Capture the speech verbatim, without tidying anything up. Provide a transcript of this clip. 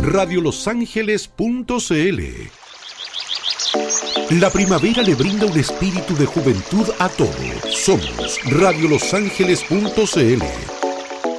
radio los ángeles punto c l. La primavera le brinda un espíritu de juventud a todo. Somos radio los ángeles punto c l.